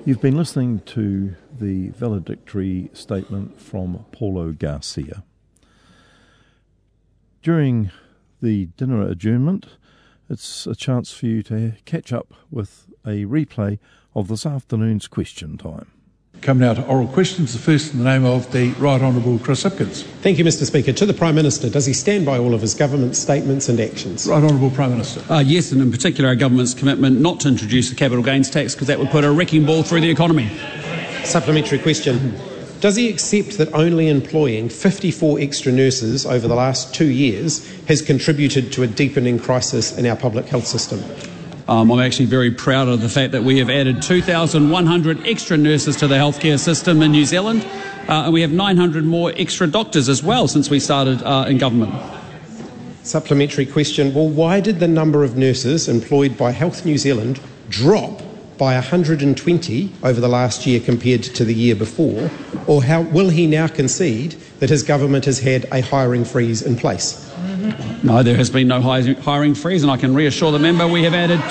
You've been listening to the valedictory statement from Paulo Garcia. During the dinner adjournment, it's a chance for you to catch up with a replay of this afternoon's question time. Come now to oral questions. The first in the name of the Right Honourable Chris Hipkins. Thank you, Mr Speaker. To the Prime Minister, does he stand by all of his government statements and actions? Right Honourable Prime Minister. Yes, and in particular our government's commitment not to introduce a capital gains tax because that would put a wrecking ball through the economy. Supplementary question. Does he accept that only employing 54 extra nurses over the last 2 years has contributed to a deepening crisis in our public health system? I'm actually very proud of the fact that we have added 2,100 extra nurses to the healthcare system in New Zealand, and we have 900 more extra doctors as well since we started in government. Supplementary question. Well, why did the number of nurses employed by Health New Zealand drop by 120 over the last year compared to the year before? Or how will he now concede that his government has had a hiring freeze in place? No, there has been no hiring freeze, and I can reassure the member we have added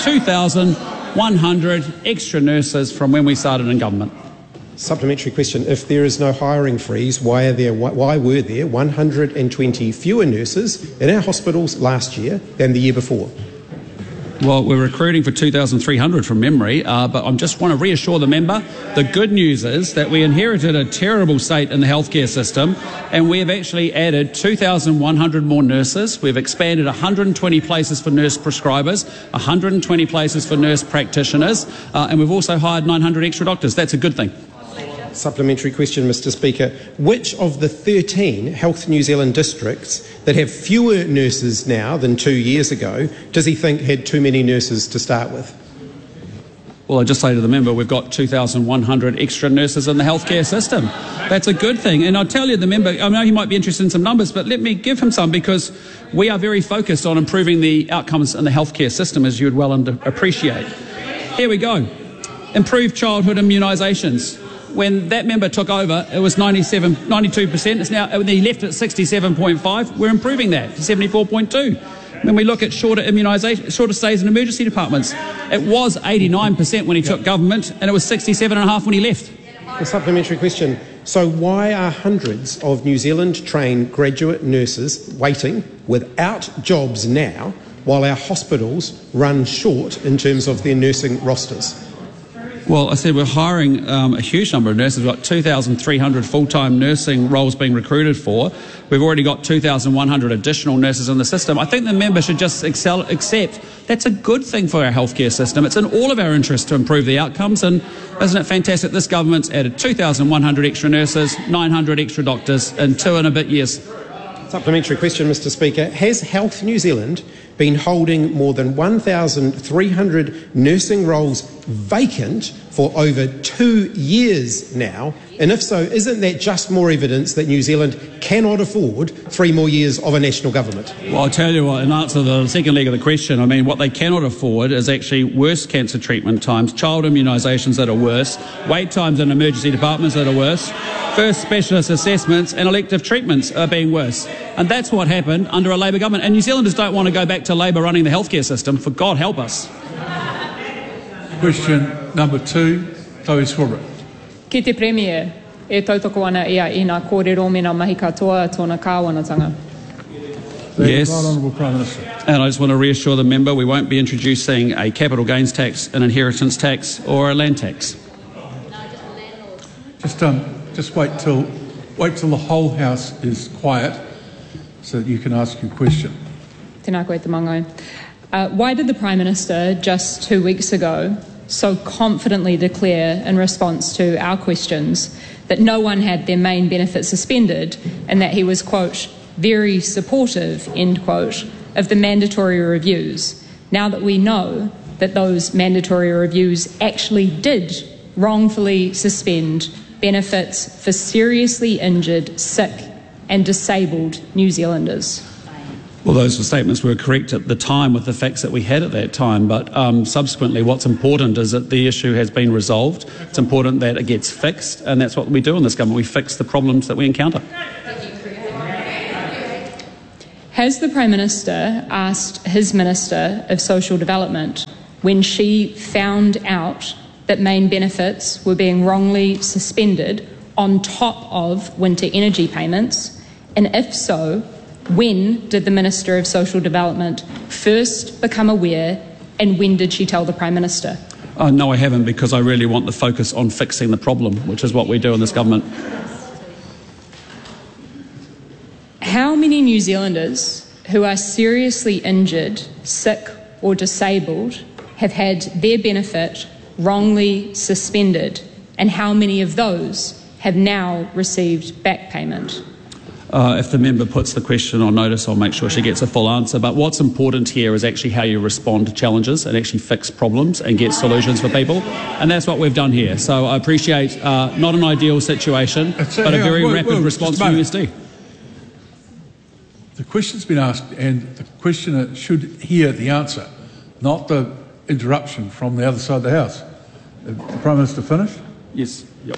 2,100 extra nurses from when we started in government. Supplementary question. If there is no hiring freeze, why were there 120 fewer nurses in our hospitals last year than the year before? Well, we're recruiting for 2,300 from memory, but I just want to reassure the member, the good news is that we inherited a terrible state in the healthcare system, and we have actually added 2,100 more nurses. We've expanded 120 places for nurse prescribers, 120 places for nurse practitioners, and we've also hired 900 extra doctors. That's a good thing. Supplementary question, Mr Speaker. Which of the 13 Health New Zealand districts that have fewer nurses now than 2 years ago does he think had too many nurses to start with? Well, I just say to the member, we've got 2,100 extra nurses in the healthcare system. That's a good thing. And I'll tell you, the member, I know he might be interested in some numbers, but let me give him some because we are very focused on improving the outcomes in the healthcare system, as you would well appreciate. Here we go. Improved childhood immunisations. When that member took over, it was 92%. It's now, when he left at 67.5, we're improving that to 74.2. When we look at shorter stays in emergency departments, it was 89% when he took government, and it was 67.5% when he left. A supplementary question. So why are hundreds of New Zealand-trained graduate nurses waiting without jobs now while our hospitals run short in terms of their nursing rosters? Well, I said we're hiring a huge number of nurses. We've got 2,300 full-time nursing roles being recruited for. We've already got 2,100 additional nurses in the system. I think the member should just accept that's a good thing for our healthcare system. It's in all of our interest to improve the outcomes, and isn't it fantastic? This government's added 2,100 extra nurses, 900 extra doctors in 2 and a bit years. Supplementary question, Mr Speaker. Has Health New Zealand been holding more than 1,300 nursing roles vacant for over 2 years now? And if so, isn't that just more evidence that New Zealand cannot afford 3 more years of a national government? Well, I'll tell you what, in answer to the second leg of the question, I mean, what they cannot afford is actually worse cancer treatment times, child immunisations that are worse, wait times in emergency departments that are worse, first specialist assessments and elective treatments are being worse. And that's what happened under a Labour government. And New Zealanders don't want to go back to Labour running the healthcare system. For God help us. Question number 2, Chloe Swarbrick. Ki te Premier, e tautoko ana ia I ngā kōrero me ngā mahi katoa tōna kāwanatanga. Yes. Right Honourable Prime Minister. And I just want to reassure the member we won't be introducing a capital gains tax, an inheritance tax or a land tax. Just wait till the whole House is quiet so that you can ask your question. Tēnā koe te mangai. Why did the Prime Minister just 2 weeks ago so confidently declare in response to our questions that no one had their main benefit suspended and that he was, quote, very supportive, end quote, of the mandatory reviews, now that we know that those mandatory reviews actually did wrongfully suspend benefits for seriously injured, sick and disabled New Zealanders? Well, those statements were correct at the time with the facts that we had at that time, but subsequently what's important is that the issue has been resolved. It's important that it gets fixed, and that's what we do in this government. We fix the problems that we encounter. Has the Prime Minister asked his Minister of Social Development when she found out that main benefits were being wrongly suspended on top of winter energy payments? And if so, when did the Minister of Social Development first become aware, and when did she tell the Prime Minister? No, I haven't, because I really want the focus on fixing the problem, which is what we do in this government. How many New Zealanders who are seriously injured, sick or disabled have had their benefit wrongly suspended, and how many of those have now received back payment? If the member puts the question on notice, I'll make sure she gets a full answer. But what's important here is actually how you respond to challenges and actually fix problems and get solutions for people. And that's what we've done here. So I appreciate not an ideal situation, but a very rapid response from USD. The question's been asked, and the questioner should hear the answer, not the interruption from the other side of the House. The Prime Minister finished? Yes. Yep.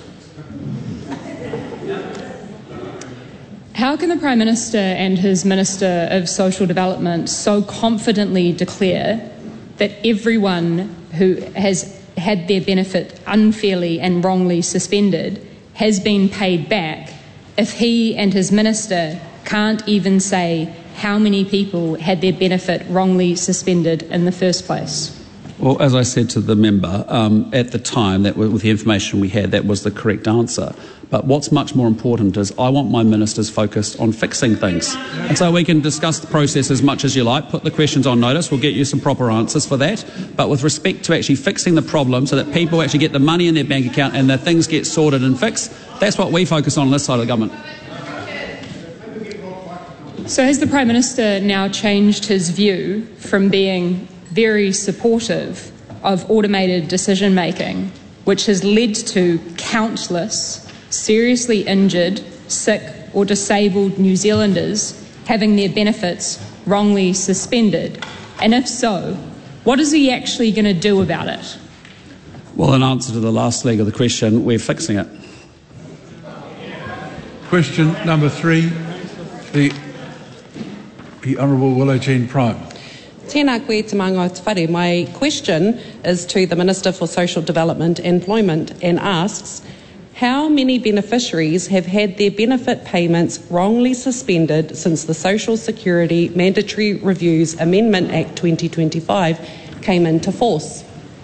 How can the Prime Minister and his Minister of Social Development so confidently declare that everyone who has had their benefit unfairly and wrongly suspended has been paid back if he and his Minister can't even say how many people had their benefit wrongly suspended in the first place? Well, as I said to the member, at the time, with the information we had, that was the correct answer. But what's much more important is I want my ministers focused on fixing things. And so we can discuss the process as much as you like, put the questions on notice, we'll get you some proper answers for that. But with respect to actually fixing the problem so that people actually get the money in their bank account and that things get sorted and fixed, that's what we focus on this side of the government. So has the Prime Minister now changed his view from being very supportive of automated decision making, which has led to countless seriously injured, sick or disabled New Zealanders having their benefits wrongly suspended? And if so, what is he actually going to do about it? Well, in answer to the last leg of the question, we're fixing it. Question number 3, the Honourable Willow-Jean Prime. Tēnā koe te manga o te whare. My question is to the Minister for Social Development and Employment and asks, how many beneficiaries have had their benefit payments wrongly suspended since the Social Security Mandatory Reviews Amendment Act 2025 came into force?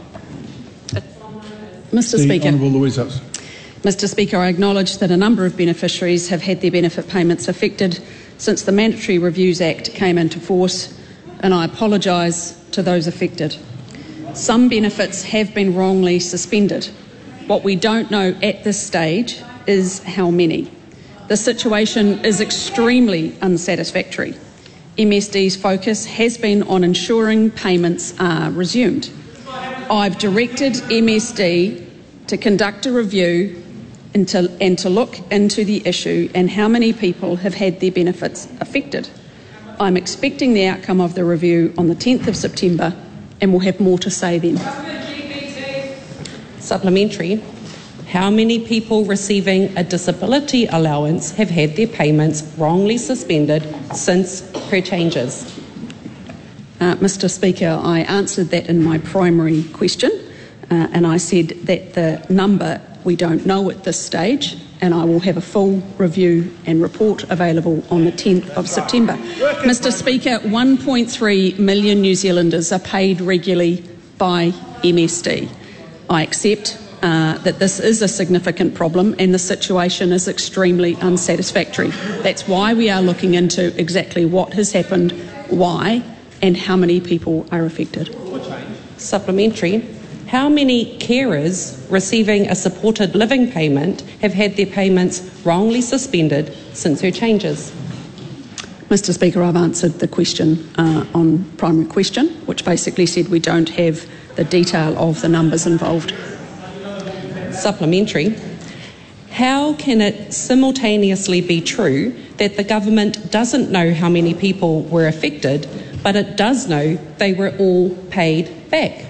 Mr. Speaker. Honourable Louise Hudson. Mr. Speaker, I acknowledge that a number of beneficiaries have had their benefit payments affected since the Mandatory Reviews Act came into force, and I apologise to those affected. Some benefits have been wrongly suspended. What we don't know at this stage is how many. The situation is extremely unsatisfactory. MSD's focus has been on ensuring payments are resumed. I've directed MSD to conduct a review and to look into the issue and how many people have had their benefits affected. I'm expecting the outcome of the review on the 10th of September and will have more to say then. Supplementary. How many people receiving a disability allowance have had their payments wrongly suspended since her changes? Mr. Speaker, I answered that in my primary question and I said that the number we don't know at this stage, and I will have a full review and report available on the 10th of September. Mr. Speaker, 1.3 million New Zealanders are paid regularly by MSD. I accept that this is a significant problem and the situation is extremely unsatisfactory. That's why we are looking into exactly what has happened, why, and how many people are affected. Supplementary. How many carers receiving a supported living payment have had their payments wrongly suspended since her changes? Mr. Speaker, I've answered the question on primary question, which basically said we don't have the detail of the numbers involved. Supplementary. How can it simultaneously be true that the government doesn't know how many people were affected, but it does know they were all paid back?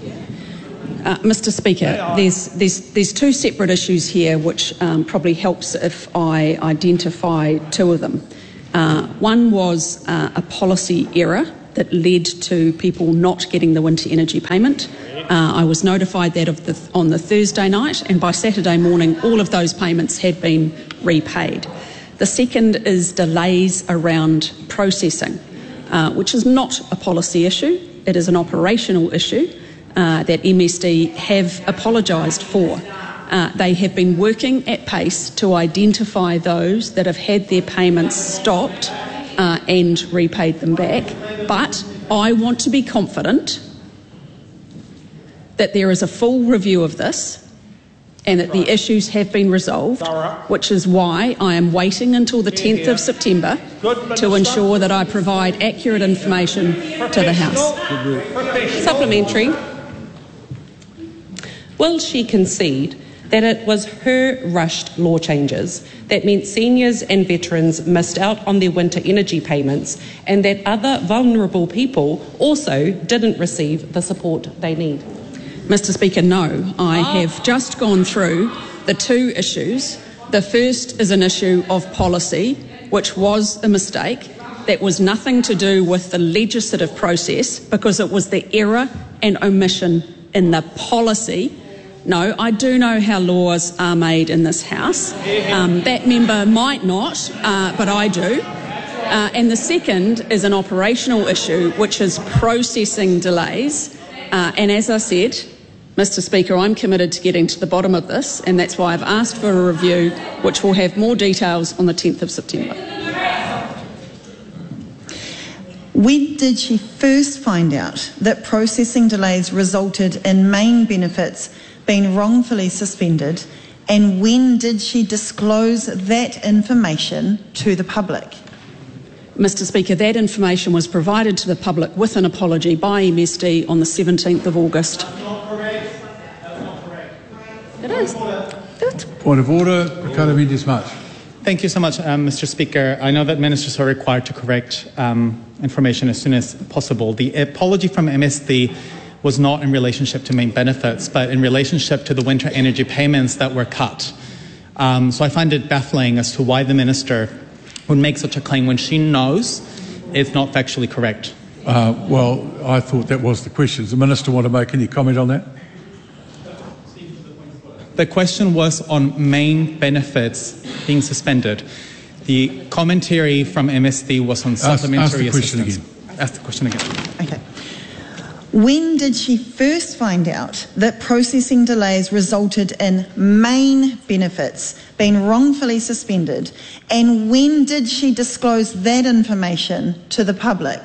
Mr. Speaker, there's two separate issues here which probably helps if I identify two of them. One was a policy error that led to people not getting the winter energy payment. I was notified that on the Thursday night, and by Saturday morning all of those payments had been repaid. The second is delays around processing, which is not a policy issue. It is an operational issue that MSD have apologised for. They have been working at pace to identify those that have had their payments stopped and repaid them back. But I want to be confident that there is a full review of this and that the issues have been resolved, which is why I am waiting until the 10th of September to ensure that I provide accurate information to the House. Supplementary. Will she concede that it was her rushed law changes that meant seniors and veterans missed out on their winter energy payments and that other vulnerable people also didn't receive the support they need? Mr. Speaker, no. I have just gone through the two issues. The first is an issue of policy, which was a mistake. That was nothing to do with the legislative process because it was the error and omission in the policy. No, I do know how laws are made in this House. That member might not, but I do. And the second is an operational issue, which is processing delays. And as I said, Mr. Speaker, I'm committed to getting to the bottom of this, and that's why I've asked for a review, which will have more details on the 10th of September. When did she first find out that processing delays resulted in main benefits being wrongfully suspended, and when did she disclose that information to the public? Mr. Speaker, that information was provided to the public with an apology by MSD on the 17th of August. It is. Point of order. Ricardo Mendes-March. Thank you so much, Mr. Speaker. I know that ministers are required to correct information as soon as possible. The apology from MSD was not in relationship to main benefits, but in relationship to the winter energy payments that were cut. So I find it baffling as to why the minister would make such a claim when she knows it's not factually correct. Well, I thought that was the question. Does the minister want to make any comment on that? The question was on main benefits being suspended. The commentary from MSD was on supplementary assistance. Ask the question again. Okay. When did she first find out that processing delays resulted in main benefits being wrongfully suspended, and when did she disclose that information to the public?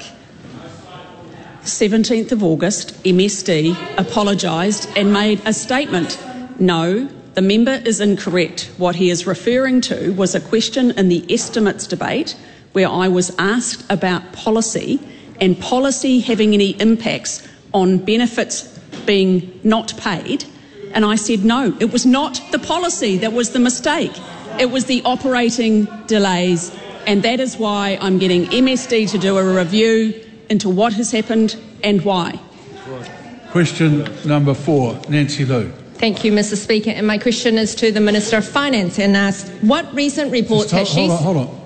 17th of August, MSD apologised and made a statement. No, the member is incorrect. What he is referring to was a question in the estimates debate where I was asked about policy and policy having any impacts on benefits being not paid. And I said, no, it was not the policy that was the mistake. It was the operating delays. And that is why I'm getting MSD to do a review into what has happened and why. Question number 4, Nancy Liu. Thank you, Mr. Speaker. And my question is to the Minister of Finance and asks, what recent reports has she... Hold on.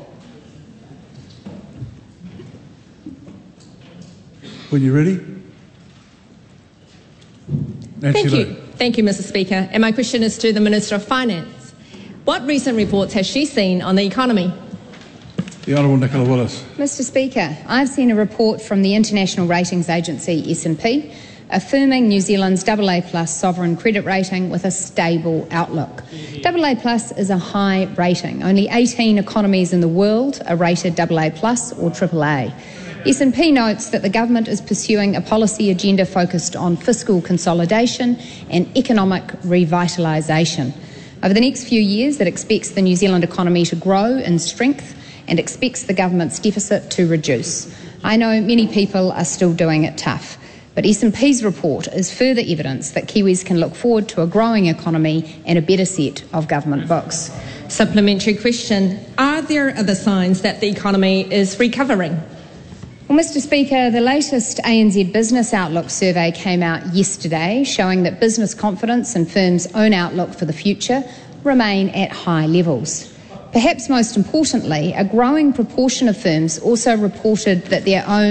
When you're ready. Nancy Liu. Thank you, Mr. Speaker. And my question is to the Minister of Finance. What recent reports has she seen on the economy? The Honourable Nicola Willis. Mr. Speaker, I've seen a report from the international ratings agency S&P affirming New Zealand's AA+ sovereign credit rating with a stable outlook. AA+ is a high rating. Only 18 economies in the world are rated AA+ or AAA. S&P notes that the government is pursuing a policy agenda focused on fiscal consolidation and economic revitalisation. Over the next few years, it expects the New Zealand economy to grow in strength and expects the government's deficit to reduce. I know many people are still doing it tough, but S&P's report is further evidence that Kiwis can look forward to a growing economy and a better set of government books. Supplementary question. Are there other signs that the economy is recovering? Well, Mr. Speaker, the latest ANZ Business Outlook survey came out yesterday, showing that business confidence and firms' own outlook for the future remain at high levels. Perhaps most importantly, a growing proportion of firms also reported that their own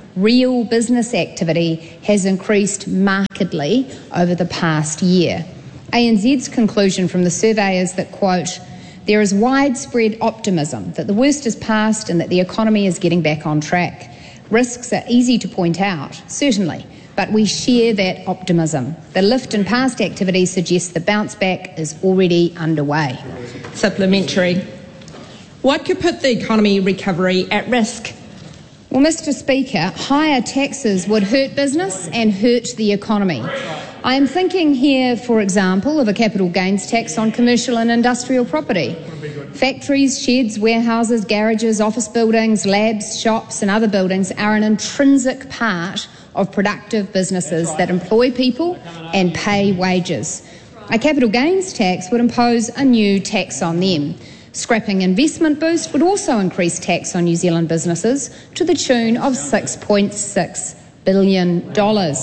real business activity has increased markedly over the past year. ANZ's conclusion from the survey is that, quote, there is widespread optimism that the worst is past and that the economy is getting back on track. Risks are easy to point out, certainly, but we share that optimism. The lift in past activity suggests the bounce back is already underway. Supplementary. What could put the economy recovery at risk? Well, Mr. Speaker, higher taxes would hurt business and hurt the economy. I am thinking here, for example, of a capital gains tax on commercial and industrial property. Factories, sheds, warehouses, garages, office buildings, labs, shops and other buildings are an intrinsic part of productive businesses that employ people and pay wages. A capital gains tax would impose a new tax on them. Scrapping investment boost would also increase tax on New Zealand businesses to the tune of $6.6 billion.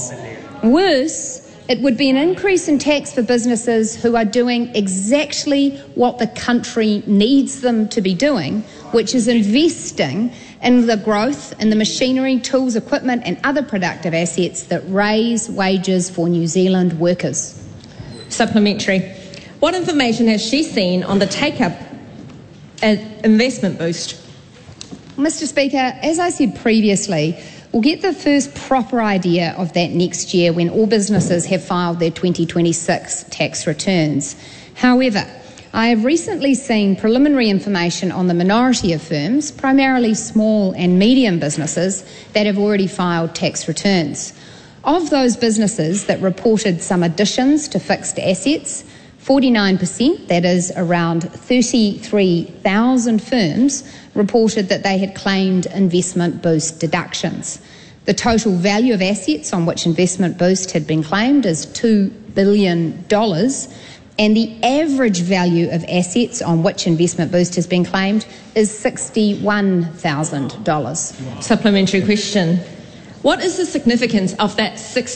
Worse, it would be an increase in tax for businesses who are doing exactly what the country needs them to be doing, which is investing in the growth in the machinery, tools, equipment and other productive assets that raise wages for New Zealand workers. Supplementary. What information has she seen on the take-up investment boost? Mr. Speaker, as I said previously, we'll get the first proper idea of that next year when all businesses have filed their 2026 tax returns. However, I have recently seen preliminary information on the minority of firms, primarily small and medium businesses, that have already filed tax returns. Of those businesses that reported some additions to fixed assets, 49%, that is around 33,000 firms, reported that they had claimed investment boost deductions. The total value of assets on which investment boost had been claimed is $2 billion, and the average value of assets on which investment boost has been claimed is $61,000. Supplementary question. What is the significance of that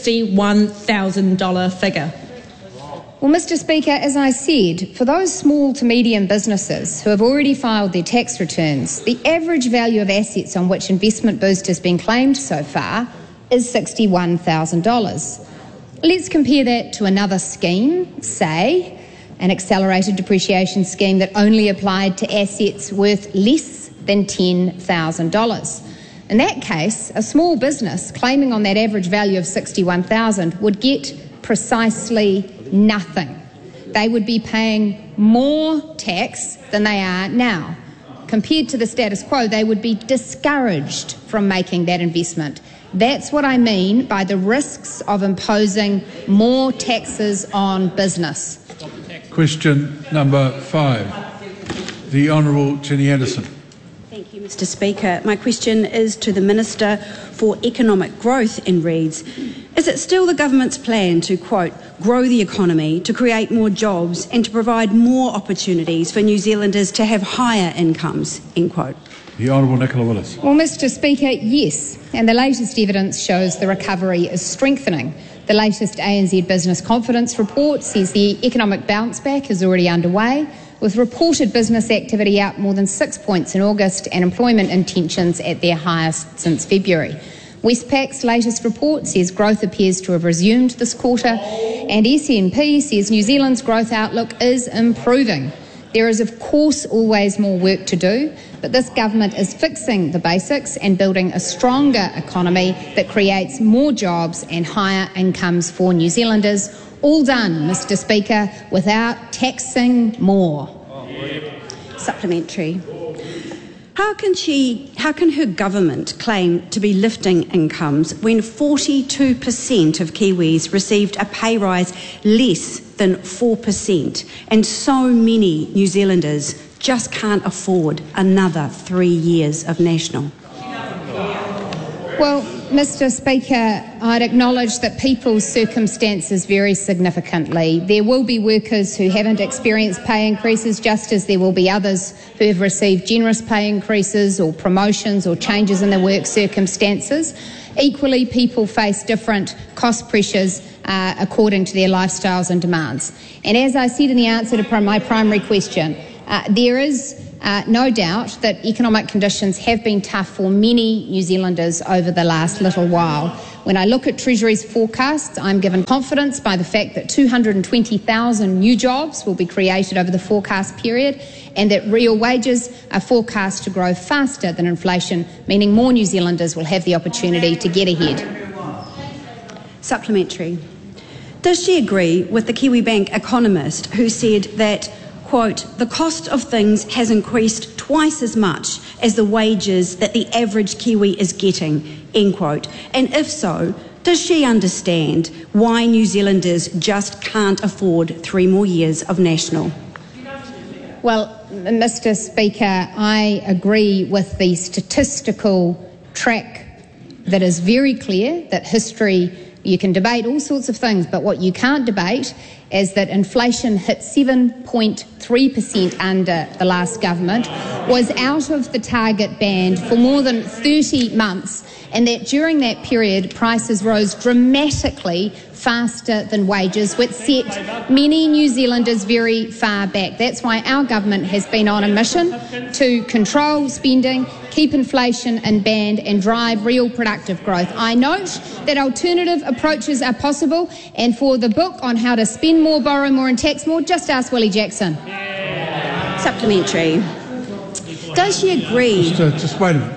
$61,000 figure? Well, Mr. Speaker, as I said, for those small to medium businesses who have already filed their tax returns, the average value of assets on which investment boost has been claimed so far is $61,000. Let's compare that to another scheme, say an accelerated depreciation scheme that only applied to assets worth less than $10,000. In that case, a small business claiming on that average value of $61,000 would get precisely nothing. They would be paying more tax than they are now. Compared to the status quo, they would be discouraged from making that investment. That's what I mean by the risks of imposing more taxes on business. Question number 5. The Honourable Jenny Anderson. Thank you, Mr. Speaker. My question is to the Minister for Economic Growth and reads, is it still the government's plan to, quote, grow the economy, to create more jobs and to provide more opportunities for New Zealanders to have higher incomes, end quote? The Honourable Nicola Willis. Well, Mr. Speaker, yes, and the latest evidence shows the recovery is strengthening. The latest ANZ Business Confidence report says the economic bounce back is already underway, with reported business activity up more than 6 points in August and employment intentions at their highest since February. Westpac's latest report says growth appears to have resumed this quarter, and SNP says New Zealand's growth outlook is improving. There is, of course, always more work to do, but this government is fixing the basics and building a stronger economy that creates more jobs and higher incomes for New Zealanders. All done, Mr. Speaker, without taxing more. Supplementary. How can her government claim to be lifting incomes when 42% of Kiwis received a pay rise less than 4% and so many New Zealanders just can't afford another 3 years of national? Well, Mr. Speaker, I'd acknowledge that people's circumstances vary significantly. There will be workers who haven't experienced pay increases, just as there will be others who have received generous pay increases or promotions or changes in their work circumstances. Equally, people face different cost pressures according to their lifestyles and demands. And as I said in the answer to my primary question, there is no doubt that economic conditions have been tough for many New Zealanders over the last little while. When I look at Treasury's forecasts, I'm given confidence by the fact that 220,000 new jobs will be created over the forecast period, and that real wages are forecast to grow faster than inflation, meaning more New Zealanders will have the opportunity to get ahead. Supplementary. Does she agree with the Kiwi Bank economist who said that, quote, the cost of things has increased twice as much as the wages that the average Kiwi is getting, end quote? And if so, does she understand why New Zealanders just can't afford 3 more years of national? Well, Mr. Speaker, I agree with the statistical track that is very clear that history, you can debate all sorts of things, but what you can't debate is that inflation hit 7.3% under the last government, was out of the target band for more than 30 months, and that during that period prices rose dramatically faster than wages, which set many New Zealanders very far back. That's why our government has been on a mission to control spending, keep inflation in band and drive real productive growth. I note that alternative approaches are possible, and for the book on how to spend more, borrow more and tax more, just ask Willie Jackson. Supplementary. Does she agree? Just wait a minute.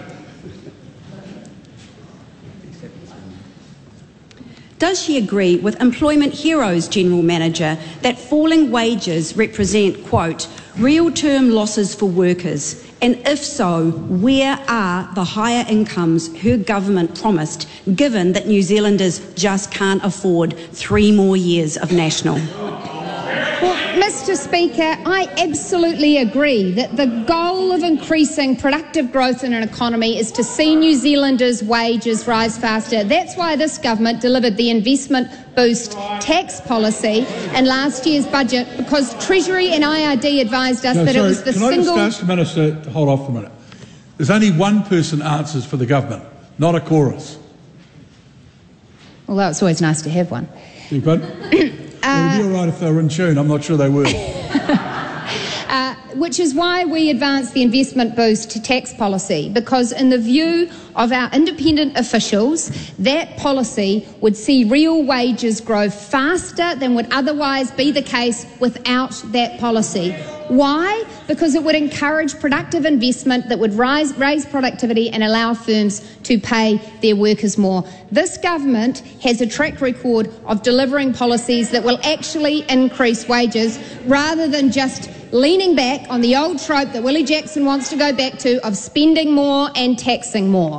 Does she agree with Employment Heroes General Manager that falling wages represent, quote, real-term losses for workers? And if so, where are the higher incomes her government promised, given that New Zealanders just can't afford 3 more years of national? Well, Mr. Speaker, I absolutely agree that the goal of increasing productive growth in an economy is to see New Zealanders' wages rise faster. That's why this government delivered the investment boost tax policy in last year's budget, because Treasury and IRD advised us that it was the single... Can I just ask the Minister to hold off for a minute? There's only one person answers for the government, not a chorus. Although it's always nice to have one. You got it? It would be all right if they were in tune. I'm not sure they were. Which is why we advanced the investment boost to tax policy, because in the view of our independent officials, that policy would see real wages grow faster than would otherwise be the case without that policy. Why? Because it would encourage productive investment that would raise productivity and allow firms to pay their workers more. This government has a track record of delivering policies that will actually increase wages, rather than just leaning back on the old trope that Willie Jackson wants to go back to of spending more and taxing more.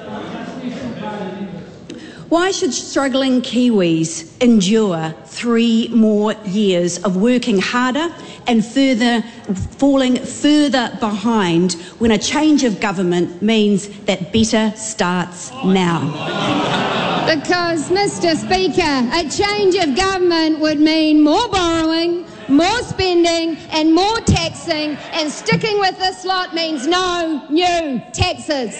Why should struggling Kiwis endure 3 more years of working harder and falling further behind when a change of government means that better starts now? Because, Mr. Speaker, a change of government would mean more borrowing, more spending and more taxing, and sticking with this lot means no new taxes.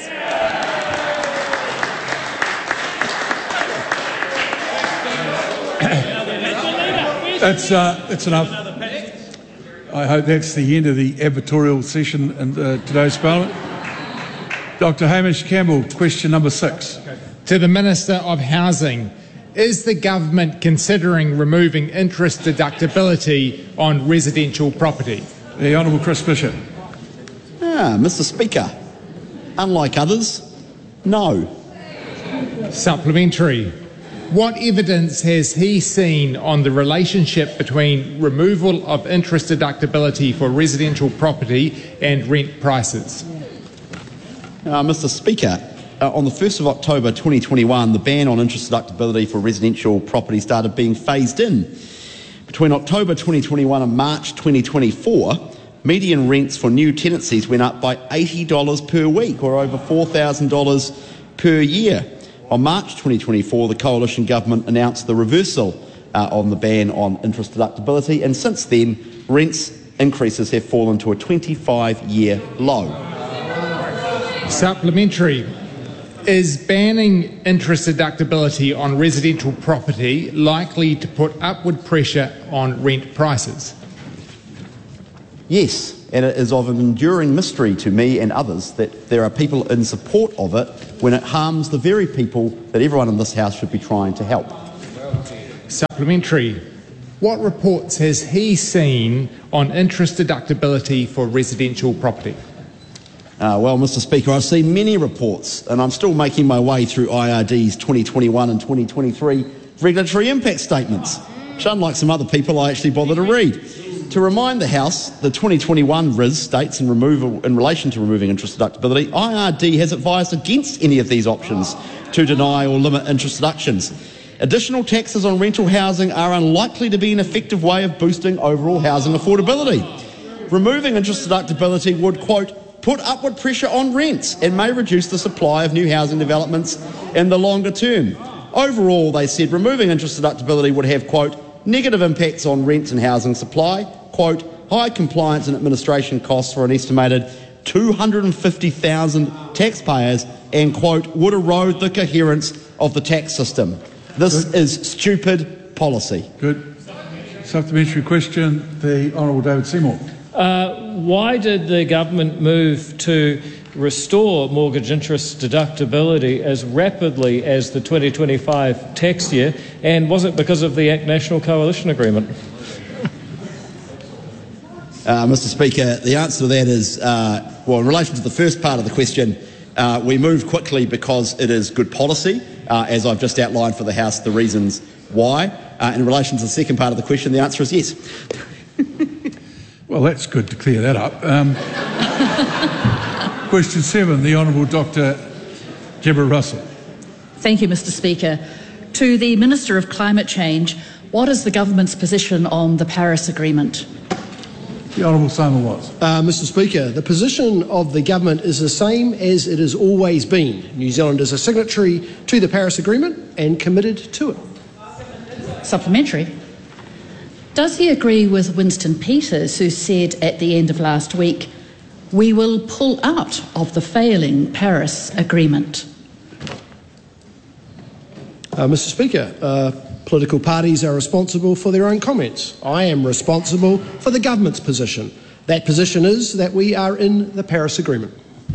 That's enough. I hope that's the end of the advertorial session in today's Parliament. Dr. Hamish Campbell, question number 6. To the Minister of Housing. Is the government considering removing interest deductibility on residential property? The Honourable Chris Bishop. Mr. Speaker, unlike others, no. Supplementary. What evidence has he seen on the relationship between removal of interest deductibility for residential property and rent prices? Mr. Speaker, on the 1st of October 2021, the ban on interest deductibility for residential property started being phased in. Between October 2021 and March 2024, median rents for new tenancies went up by $80 per week, or over $4,000 per year. On March 2024, the Coalition Government announced the reversal on the ban on interest deductibility, and since then, rents increases have fallen to a 25-year low. Supplementary. Is banning interest deductibility on residential property likely to put upward pressure on rent prices? Yes, and it is of an enduring mystery to me and others that there are people in support of it when it harms the very people that everyone in this House should be trying to help. Supplementary. What reports has he seen on interest deductibility for residential property? Well, Mr. Speaker, I've seen many reports, and I'm still making my way through IRD's 2021 and 2023 regulatory impact statements, which, unlike some other people, I actually bother to read. To remind the House, the 2021 RIS states in relation to removing interest deductibility, IRD has advised against any of these options to deny or limit interest deductions. Additional taxes on rental housing are unlikely to be an effective way of boosting overall housing affordability. Removing interest deductibility would, quote, put upward pressure on rents and may reduce the supply of new housing developments in the longer term. Overall, they said, removing interest deductibility would have, quote, negative impacts on rents and housing supply, quote, high compliance and administration costs for an estimated 250,000 taxpayers, and, quote, would erode the coherence of the tax system. This is stupid policy. Good. Supplementary question, the Honourable David Seymour. Why did the government move to restore mortgage interest deductibility as rapidly as the 2025 tax year, and was it because of the ACT National Coalition Agreement? Mr. Speaker, the answer to that is, well, in relation to the first part of the question, we moved quickly because it is good policy, as I've just outlined for the House the reasons why. In relation to the second part of the question, the answer is yes. Well, that's good to clear that up. Question 7, the Honourable Dr. Deborah Russell. Thank you, Mr. Speaker. To the Minister of Climate Change, what is the government's position on the Paris Agreement? The Honourable Simon Watts. Mr. Speaker, the position of the government is the same as it has always been. New Zealand is a signatory to the Paris Agreement and committed to it. Supplementary. Does he agree with Winston Peters, who said at the end of last week, we will pull out of the failing Paris Agreement? Mr. Speaker, political parties are responsible for their own comments. I am responsible for the government's position. That position is that we are in the Paris Agreement.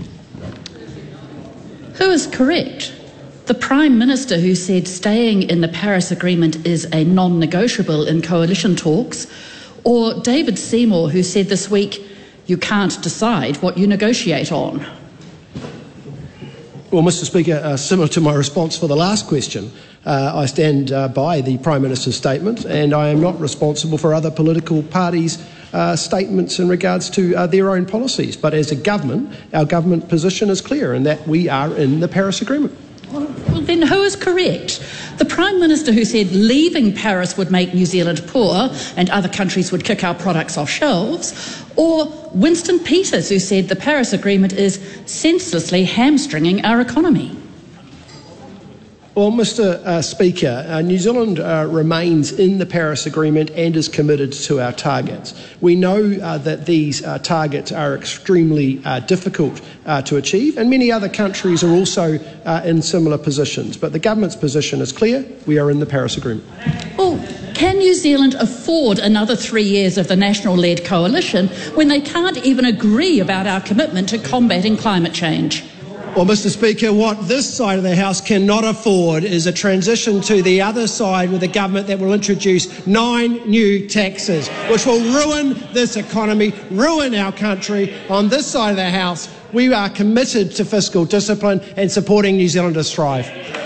Who is correct? The Prime Minister, who said staying in the Paris Agreement is a non-negotiable in coalition talks, or David Seymour, who said this week, you can't decide what you negotiate on? Well, Mr. Speaker, similar to my response for the last question, I stand by the Prime Minister's statement, and I am not responsible for other political parties' statements in regards to their own policies. But as a government, our government position is clear in that we are in the Paris Agreement. Well, then who is correct? The Prime Minister, who said leaving Paris would make New Zealand poor and other countries would kick our products off shelves, or Winston Peters, who said the Paris Agreement is senselessly hamstringing our economy? Well, Mr. Speaker, New Zealand remains in the Paris Agreement and is committed to our targets. We know that these targets are extremely difficult to achieve, and many other countries are also in similar positions. But the government's position is clear. We are in the Paris Agreement. Well, can New Zealand afford another 3 years of the national-led coalition when they can't even agree about our commitment to combating climate change? Well, Mr. Speaker, what this side of the House cannot afford is a transition to the other side with a government that will introduce 9 new taxes, which will ruin this economy, ruin our country. On this side of the House, we are committed to fiscal discipline and supporting New Zealanders thrive.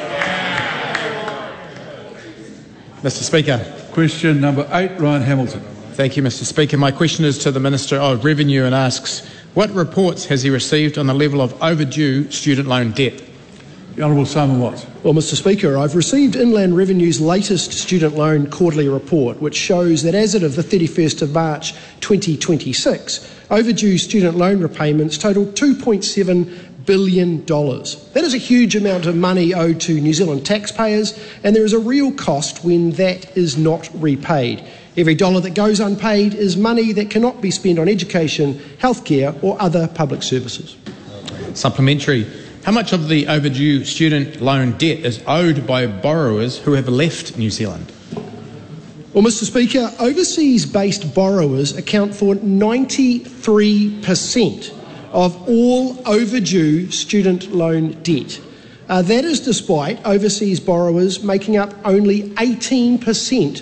Mr. Speaker. Question number 8, Ryan Hamilton. Thank you, Mr. Speaker. My question is to the Minister of Revenue and asks, what reports has he received on the level of overdue student loan debt? The Honourable Simon Watts. Well, Mr. Speaker, I've received Inland Revenue's latest student loan quarterly report, which shows that as of the 31st of March 2026, overdue student loan repayments total $2.7 billion. That is a huge amount of money owed to New Zealand taxpayers, and there is a real cost when that is not repaid. Every dollar that goes unpaid is money that cannot be spent on education, healthcare or other public services. Supplementary. How much of the overdue student loan debt is owed by borrowers who have left New Zealand? Well, Mr. Speaker, overseas-based borrowers account for 93% of all overdue student loan debt. That is despite overseas borrowers making up only 18%